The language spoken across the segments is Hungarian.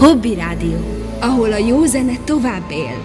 Hobby Rádió, ahol a jó zene tovább él.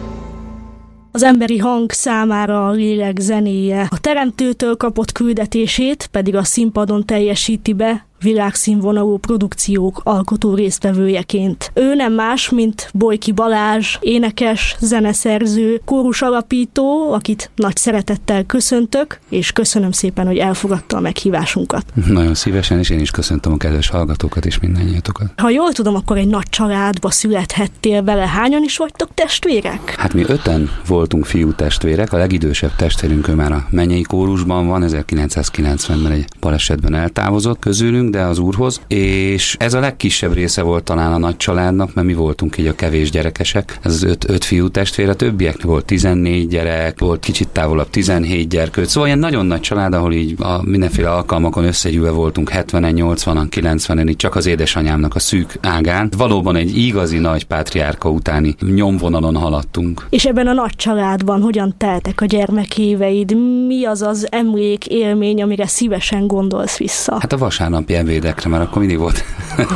Az emberi hang számára a lélek zenéje. A teremtőtől kapott küldetését pedig a színpadon teljesíti be, világszínvonalú produkciók alkotó résztvevőjeként. Ő nem más, mint Bolyky Balázs, énekes, zeneszerző, kórus alapító, akit nagy szeretettel köszöntök, és köszönöm szépen, hogy elfogadta a meghívásunkat. Nagyon szívesen, és én is köszöntöm a kedves hallgatókat és mindannyiatokat. Ha jól tudom, akkor egy nagy családba születhettél vele. Hányan is vagytok testvérek? Hát mi 5-en voltunk fiú testvérek, a legidősebb testvérünk ő már a mennyei kórusban van, 1990-ben egy balesetben eltávozott közülünk, de az Úrhoz, és ez a legkisebb része volt talán a nagy családnak, mert mi voltunk így a kevés gyerekesek. Ez az 5 fiú testvér, a többiek volt 14 gyerek, volt kicsit távolabb 17 gyerkőt, szóval ilyen nagyon nagy család, ahol így a mindenféle alkalmakon összegyűlve voltunk 70-en, 80-an, 90-en, így csak az édesanyámnak a szűk ágán. Valóban egy igazi nagy pátriárka utáni nyomvonalon haladtunk. És ebben a nagy családban hogyan teltek a gyermekéveid? Mi az az emlék, élmény, amire szívesen gondolsz vissza? Hát a vasárnapi ebédekre, mert akkor mindig volt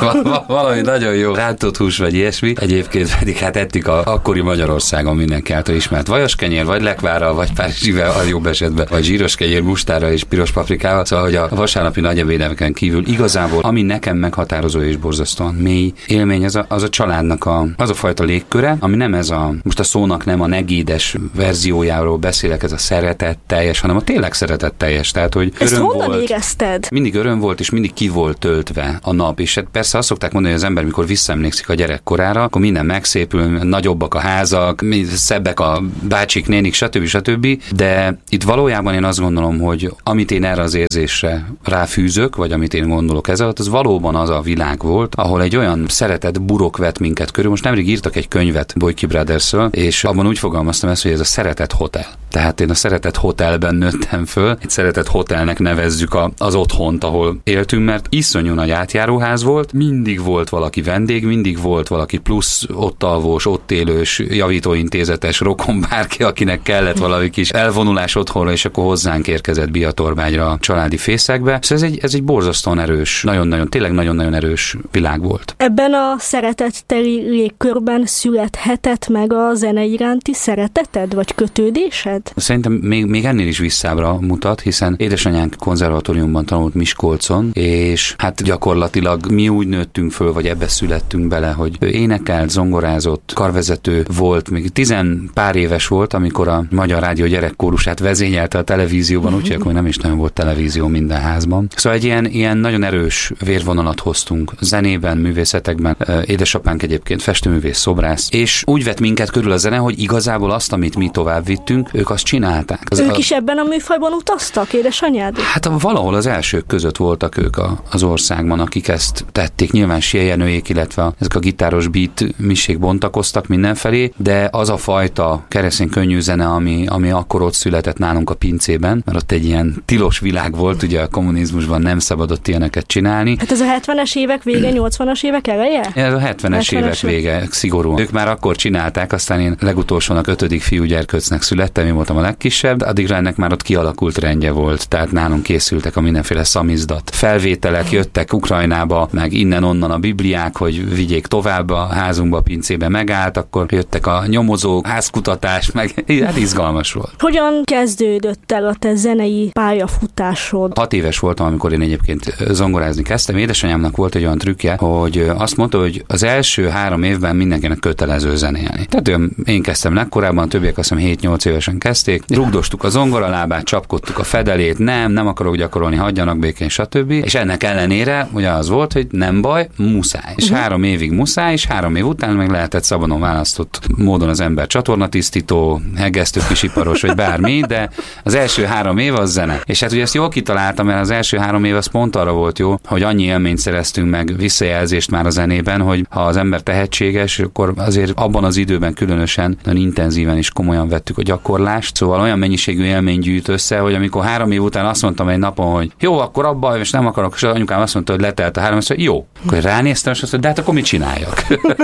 valami nagyon jó rántott hús, vagy ilyesmi. Egyébként pedig hát ettük akkori Magyarországon mindenki által ismert vajaskenyér, vagy lekvárral, vagy párizsivel a jobb esetben, vagy zsíros kenyér mustárral és piros paprikával. Szóval, hogy a vasárnapi nagy ebédeken kívül igazából, ami nekem meghatározó és borzasztóan mély élmény, az a családnak az a fajta légköre, ami nem ez most a szónak nem a negédes verziójáról beszélek, ez a szeretetteljes, hanem a tényleg szeretetteljes. Tehát, hogy ezt honnan érezted? Mindig öröm volt, és mindig ki volt töltve a nap, és persze azt szokták mondani, hogy az ember, mikor visszaemlékszik a gyerekkorára, akkor minden megszépül, nagyobbak a házak, szebbek a bácsik, nénik, stb. De itt valójában én azt gondolom, hogy amit én erre az érzésre ráfűzök, vagy amit én gondolok ezzel, az valóban az a világ volt, ahol egy olyan szeretet burok vett minket körül. Most nemrég írtak egy könyvet Bolyky Brothersről, és abban úgy fogalmaztam ezt, hogy ez a szeretet hotel. Tehát én a szeretet hotelben nőttem föl, egy szeretet hotelnek nevezzük az otthont, ahol éltünk, mert iszonyú nagy átjáróház volt, mindig volt valaki vendég, mindig volt valaki plusz ott alvós, ott élős, javítóintézetes rokon, bárki, akinek kellett valami kis elvonulás otthonra, és akkor hozzánk érkezett Biatorbágyra a családi fészekbe. Szóval ez egy borzasztóan erős, tényleg nagyon-nagyon erős világ volt. Ebben a szeretetteli légkörben születhetett meg a zene iránti szereteted, vagy kötődésed? Szerintem még ennél is visszábbra mutat, hiszen édesanyánk konzervatóriumban tanult Miskolcon, és hát gyakorlatilag mi úgy nőttünk föl, vagy ebbe születtünk bele, hogy ő énekelt, zongorázott, karvezető volt, még 10 pár éves volt, amikor a Magyar Rádió gyerekkórusát vezényelte a televízióban, úgyhogy akkor nem is nagyon volt televízió minden házban. Szóval egy ilyen nagyon erős vérvonalat hoztunk zenében, művészetekben. Édesapánk egyébként festőművész, szobrász, és úgy vett minket körül a zene, hogy igazából azt, amit mi tovább vittünk, ők azt csinálták. Ők is ebben a műfajban utaztak, édesanyád? Hát valahol az elsők között voltak ők az országban, akik ezt tették. Nyilván Siejenőjék, illetve ezek a gitáros beat misék bontakoztak mindenfelé, de az a fajta keresztény könnyű zene, ami akkor ott született nálunk a pincében, mert ott egy ilyen tilos világ volt, ugye a kommunizmusban nem szabadott ilyeneket csinálni. Hát ez a 70-es évek vége, 80-as évek eleje? Ez a 70-es évek vége, szigorúan. Ők már akkor csinálták, aztán én legutolsónak 5. fiúgyerkőcnek születtem, én voltam a legkisebb, addigra ennek már ott kialakult rendje volt, tehát nálunk készültek a mindenféle szamizdat. Felvételek jöttek Ukrajnába, meg innen-onnan a bibliák, hogy vigyék tovább a házunkba, a pincébe megállt, akkor jöttek a nyomozók, házkutatás, meg hát izgalmas volt. Hogyan kezdődött el a te zenei pályafutásod? 6 éves voltam, amikor én egyébként zongorázni kezdtem. Édesanyámnak volt egy olyan trükkje, hogy azt mondta, hogy az első 3 évben mindenkinek kötelező zenélni. Tehát én kezdtem legkorábban, többiek azt hiszem 7-8 évesen kezdték. Rugdostuk a zongoralábát, csapkodtuk a fedelét, nem akarok gyakorolni, hagyjanak békén, stb. És ennek ellenére ugye az volt, hogy nem baj, muszáj. És 3 évig muszáj, és 3 év után meg lehetett szabadon választott módon az ember csatornatisztító, hegesztő kisiparos, vagy bármi, de az első 3 év az zene. És hát ugye ezt jól kitaláltam, mert az első 3 év az pont arra volt jó, hogy annyi élményt szereztünk meg, visszajelzést már a zenében, hogy ha az ember tehetséges, akkor azért abban az időben különösen nagyon intenzíven és komolyan vettük a gyakorlást. Szóval olyan mennyiségű élmény gyűjt össze, hogy amikor 3 év után azt mondtam egy napon, hogy jó, akkor abba, és nem akarok, és az anyukám azt mondta, hogy letelt a 3 év, hogy jó. Akkor ránéztem, és azt mondta, de hát akkor mit csináljak?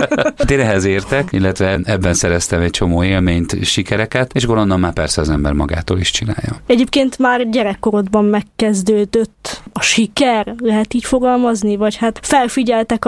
Én ehhez értek, illetve ebben szereztem egy csomó élményt, sikereket, és onnan már persze az ember magától is csinálja. Egyébként már gyerekkorodban megkezdődött a siker, lehet így fogalmazni, vagy hát felfigyeltek arra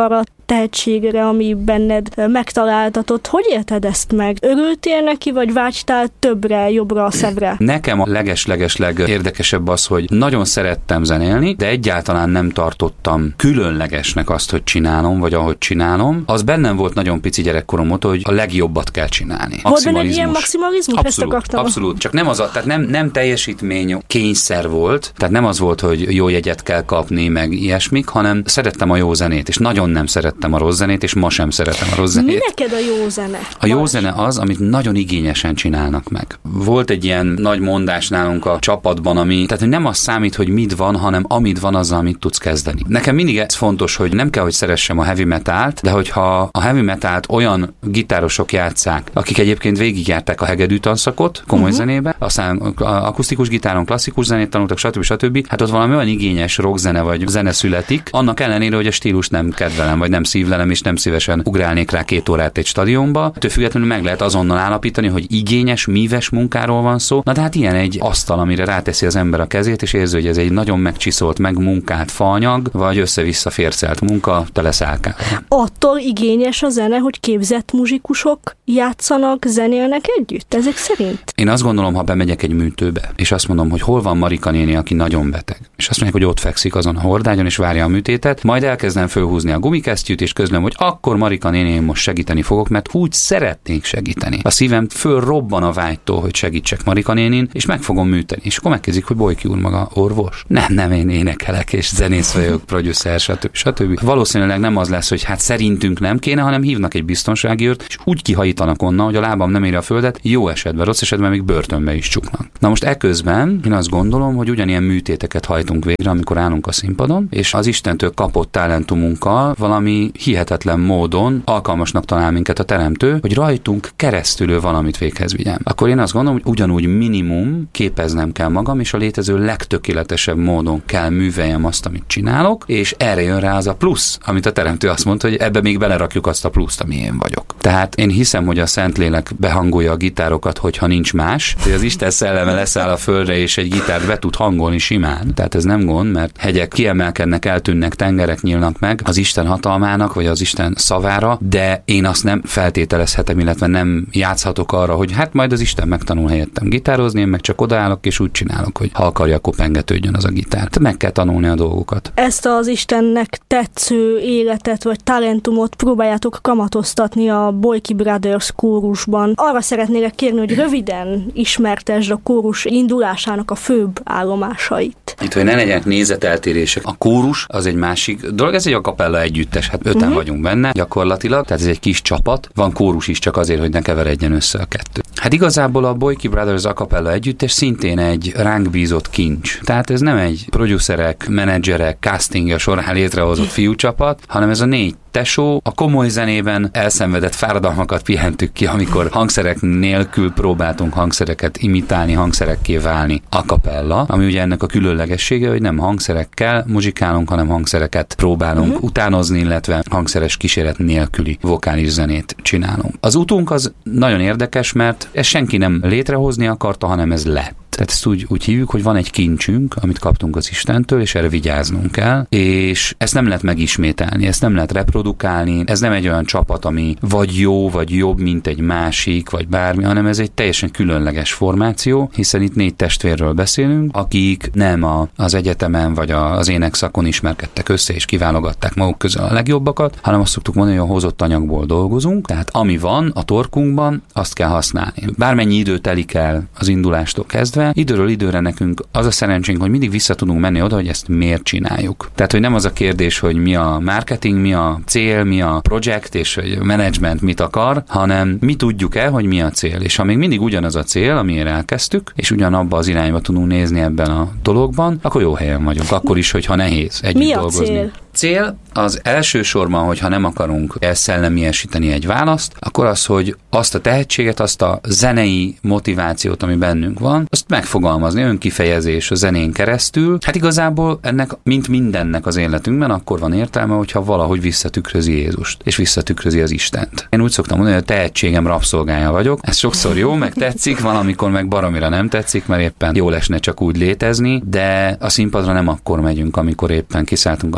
tehetségre, ami benned megtaláltatott. Hogy élted ezt meg? Örültél neki, vagy vágytál többre, jobbra a szebbre? Nekem a leges-legesleg érdekesebb az, hogy nagyon szerettem zenélni, de egyáltalán nem tartottam különlegesnek azt, hogy csinálom, vagy ahogy csinálom. Az bennem volt nagyon pici gyerekkorom óta, hogy a legjobbat kell csinálni. Volt benne ilyen maximalizmus? Abszolút. Csak nem az tehát nem teljesítmény kényszer volt, tehát nem az volt, hogy jó jegyet kell kapni, meg ilyesmik, hanem szerettem a jó zenét, és nagyon nem szerettem a rossz zenét, és ma sem szeretem a rossz zenét. Mi neked a jó zene? A jó zene az, amit nagyon igényesen csinálnak meg. Volt egy ilyen nagy mondás nálunk a csapatban, tehát hogy nem az számít, hogy mit van, hanem amit van, azzal, amit tudsz kezdeni. Nekem mindig ez fontos, hogy nem kell, hogy szeressem a heavy metalt, de hogyha a heavy metalt olyan gitárosok játsszák, akik egyébként végigjárták a hegedű tanszakot komoly zenébe, aztán akusztikus gitáron klasszikus zenét tanultak, stb. Hát ott valami olyan igényes rockzene vagy zene születik, annak ellenére, hogy a stílus nem kedvelem, vagy nem szívlelem, és nem szívesen ugrálnék rá 2 órát egy stadionba. Ettől függetlenül meg lehet azonnal állapítani, hogy igényes, míves munkáról van szó. Na de hát ilyen egy asztal, amire ráteszi az ember a kezét, és érzi, hogy ez egy nagyon megcsiszolt, megmunkált faanyag, vagy össze-vissza fércelt munka, tele szálkával. Attól igényes a zene, hogy képzett muzsikusok játszanak, zenélnek együtt, ezek szerint? Én azt gondolom, ha bemegyek egy műtőbe, és azt mondom, hogy hol van Marika néni, aki nagyon beteg, és azt mondják, hogy ott fekszik azon a hordágyon, és várja a műtétet, majd elkezdem fölhúzni a gumikesztyűt, és közlöm, hogy akkor Marika néni, én most segíteni fogok, mert úgy szeretnék segíteni. A szívem fölrobban a vágytól, hogy segítsek Marika nénin, és meg fogom műteni. És akkor megkezdik, hogy Bolyki úr maga orvos. Nem, én énekelek, és zenész vagyok, producer, stb. Valószínűleg nem az lesz, hogy hát szerintünk nem kéne, hanem hívnak egy biztonsági őrt, és úgy kihajítanak onnan, hogy a lábam nem éri a földet, jó esetben, rossz esetben még börtönbe is csuknak. Na most eközben én azt gondolom, hogy ugyanilyen műtéteket hajtunk végre, amikor állunk a színpadon, és az Istentől kapott talentumunkkal valami hihetetlen módon alkalmasnak talál minket a teremtő, hogy rajtunk keresztül valamit véghez vigyem. Akkor én azt gondolom, hogy ugyanúgy minimum képeznem kell magam, és a létező legtökéletesebb módon kell műveljem azt, amit csinálok, és erre jön rá az a plusz, amit a teremtő azt mondta, hogy ebbe még belerakjuk azt a pluszt, ami én vagyok. Tehát én hiszem, hogy a Szentlélek behangolja a gitárokat, hogyha nincs más, hogy az Isten szelleme leszáll a földre, és egy gitárt be tud hangolni simán. Tehát ez nem gond, mert hegyek kiemelkednek, eltűnnek, tengerek nyílnak meg az Isten hatalmának, vagy az Isten szavára, de én azt nem feltételezhetem, illetve nem játszhatok arra, hogy hát majd az Isten megtanul helyettem gitározni, én meg csak odaállok, és úgy csinálok, hogy ha akarja, akkor pengetődjön az a gitár. Tehát meg kell tanulni a dolgokat. Ezt az Istennek tetsző életet, vagy talentumot próbáljátok kamatoztatni a Bolyki Brothers kórusban. Arra szeretnélek kérni, hogy röviden ismertesd a kórus indulásának a főbb állomásait. Itt, hogy ne legyenek nézeteltérések. A kórus az egy másik dolog, ez egy a kapella együttes, hát 5-en vagyunk benne gyakorlatilag, tehát ez egy kis csapat, van kórus is csak azért, hogy ne keveredjen össze a kettő. Hát igazából a Bolyki Brothers a kapella együttes szintén egy ránk bízott kincs. Tehát ez nem egy producerek, menedzserek, castingja során létrehozott fiúcsapat, hanem ez a 4 tesó, a komoly zenében elszenvedett fáradalmakat pihentük ki, amikor hangszerek nélkül próbáltunk hangszereket imitálni, hangszerekké válni a kapella, ami ugye ennek a különlegessége, hogy nem hangszerekkel muzsikálunk, hanem hangszereket próbálunk utánozni, illetve hangszeres kíséret nélküli vokális zenét csinálunk. Az utunk az nagyon érdekes, mert ezt senki nem létrehozni akarta, hanem ez lett. Tehát ezt úgy hívjuk, hogy van egy kincsünk, amit kaptunk az Istentől, és erre vigyáznunk kell, és ezt nem lehet megismételni, ezt nem lehet reprodukálni, ez nem egy olyan csapat, ami vagy jó, vagy jobb, mint egy másik, vagy bármi, hanem ez egy teljesen különleges formáció, hiszen itt 4 testvérről beszélünk, akik nem az egyetemen, vagy az énekszakon ismerkedtek össze, és kiválogatták maguk közül a legjobbakat, hanem azt szoktuk mondani, hogy a hozott anyagból dolgozunk, tehát ami van a torkunkban, azt kell használni. Bármennyi idő telik el az indulástól kezdve, időről időre nekünk az a szerencsénk, hogy mindig vissza tudunk menni oda, hogy ezt miért csináljuk. Tehát, hogy nem az a kérdés, hogy mi a marketing, mi a cél, mi a projekt, és hogy a management mit akar, hanem mi tudjuk-e, hogy mi a cél. És ha még mindig ugyanaz a cél, amiért elkezdtük, és ugyanabba az irányba tudunk nézni ebben a dologban, akkor jó helyen vagyunk. Akkor is, hogyha nehéz együtt dolgozni. Mi a cél? Cél az elsősorban, hogyha nem akarunk elszellemiesíteni egy választ, akkor az, hogy azt a tehetséget, azt a zenei motivációt, ami bennünk van, azt megfogalmazni, önkifejezés a zenén keresztül. Hát igazából ennek, mint mindennek az életünkben, akkor van értelme, hogyha valahogy visszatükrözi Jézust, és visszatükrözi az Istent. Én úgy szoktam mondani, hogy a tehetségem rabszolgája vagyok. Ez sokszor jó, meg tetszik, valamikor meg baromira nem tetszik, mert éppen jól esne csak úgy létezni, de a színpadra nem akkor megyünk, amikor éppen kiszálltunk a fürdőkádba,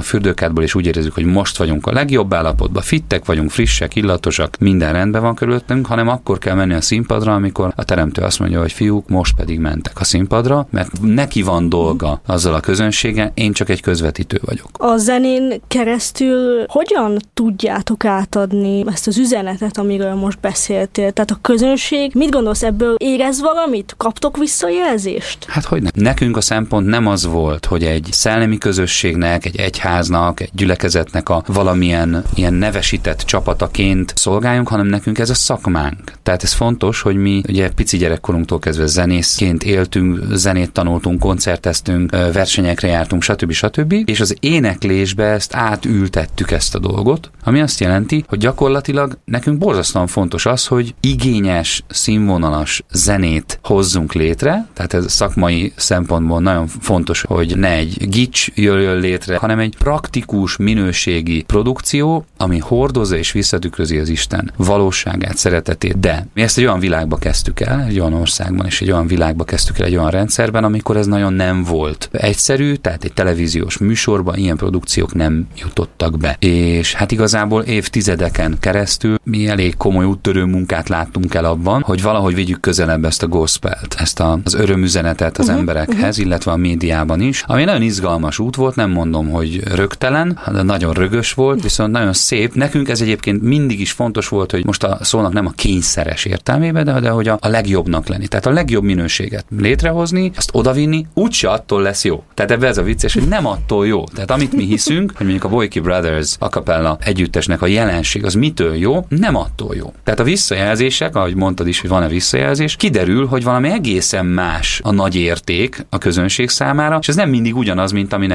koncertból, és úgy érezzük, hogy most vagyunk a legjobb állapotban, fittek vagyunk, frissek, illatosak, minden rendben van körülöttünk, hanem akkor kell menni a színpadra, amikor a teremtő azt mondja, hogy fiúk, most pedig mentek a színpadra, mert neki van dolga azzal a közönséggel, én csak egy közvetítő vagyok. A zenén keresztül hogyan tudjátok átadni ezt az üzenetet, amiről most beszéltél? Tehát a közönség, mit gondolsz ebből? Érez valamit? Kaptok visszajelzést? Hát hogy nem. Nekünk a szempont nem az volt, hogy egy szellemi közösségnek, egy egyháznak, egy gyülekezetnek a valamilyen ilyen nevesített csapataként szolgáljunk, hanem nekünk ez a szakmánk. Tehát ez fontos, hogy mi ugye pici gyerekkorunktól kezdve zenészként éltünk, zenét tanultunk, koncerteztünk, versenyekre jártunk, stb. És az éneklésbe ezt átültettük ezt a dolgot, ami azt jelenti, hogy gyakorlatilag nekünk borzasztóan fontos az, hogy igényes, színvonalas zenét hozzunk létre, tehát ez szakmai szempontból nagyon fontos, hogy ne egy gics jöjjön létre, hanem egy praktikus, minőségi produkció, ami hordozza és visszatükrözi az Isten valóságát, szeretetét. De mi ezt egy olyan világba kezdtük el, egy olyan országban és egy olyan világba kezdtük el, egy olyan rendszerben, amikor ez nagyon nem volt egyszerű, tehát egy televíziós műsorban ilyen produkciók nem jutottak be. És hát igazából évtizedeken keresztül mi elég komoly úttörő munkát láttunk el abban, hogy valahogy vigyük közelebb ezt a gospelt, ezt az örömüzenetet az emberekhez, illetve a médiában is, ami nagyon izgalmas út volt, nem mondom, hogy rögtelen, de nagyon rögös volt, viszont nagyon szép. Nekünk ez egyébként mindig is fontos volt, hogy most a szónak nem a kényszeres értelmében, de hogy a legjobbnak lenni. Tehát a legjobb minőséget létrehozni, azt odavinni, úgyse attól lesz jó. Tehát ebben ez a vicces, hogy nem attól jó. Tehát amit mi hiszünk, hogy mondjuk a Boyki Brothers a cappella együttesnek a jelenség, az mitől jó, nem attól jó. Tehát a visszajelzések, ahogy mondtad is, hogy van-e visszajelzés, kiderül, hogy valami egészen más a nagy érték a közönség számára, és ez nem mindig ugyanaz, mint aminek